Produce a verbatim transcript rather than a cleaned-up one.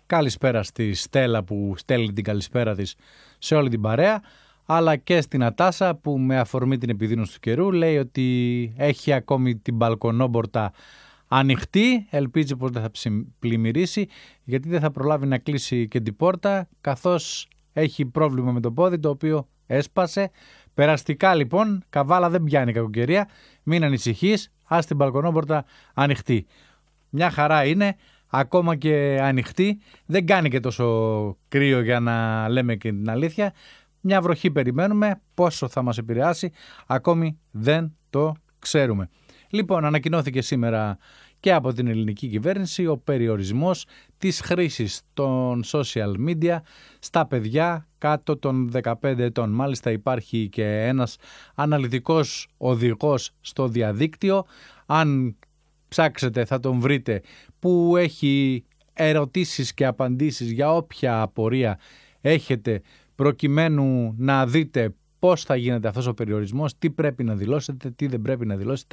Καλησπέρα στη Στέλλα που στέλνει την καλησπέρα της σε όλη την παρέα, αλλά και στην Νατάσα που με αφορμή την επιδείνωση του καιρού λέει ότι έχει ακόμη την μπαλκονόμπορτα ανοιχτή, ελπίζει πως δεν θα πλημμυρίσει γιατί δεν θα προλάβει να κλείσει και την πόρτα καθώς έχει πρόβλημα με το πόδι το οποίο έσπασε. Περαστικά λοιπόν, καβάλα δεν πιάνει κακοκαιρία, μην ανησυχείς, ας την μπαλκονόμπορτα ανοιχτή. Μια χαρά είναι, ακόμα και ανοιχτή, δεν κάνει και τόσο κρύο για να λέμε και την αλήθεια. Μια βροχή περιμένουμε, πόσο θα μας επηρεάσει ακόμη δεν το ξέρουμε. Λοιπόν, ανακοινώθηκε σήμερα και από την ελληνική κυβέρνηση ο περιορισμός της χρήσης των social media στα παιδιά κάτω των δεκαπέντε ετών. Μάλιστα υπάρχει και ένας αναλυτικός οδηγός στο διαδίκτυο, αν ψάξετε θα τον βρείτε, που έχει ερωτήσεις και απαντήσεις για όποια απορία έχετε προκειμένου να δείτε πώς θα γίνεται αυτός ο περιορισμός, τι πρέπει να δηλώσετε, τι δεν πρέπει να δηλώσετε.